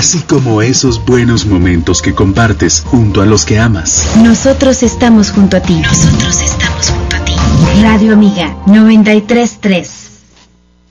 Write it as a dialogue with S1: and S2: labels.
S1: así como esos buenos momentos que compartes junto a los que amas.
S2: Nosotros estamos junto a ti. Radio Amiga 93.3.